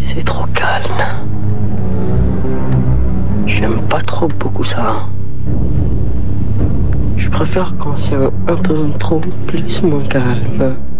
C'est trop calme. J'aime pas trop beaucoup ça. Je préfère quand c'est un peu trop plus moins calme.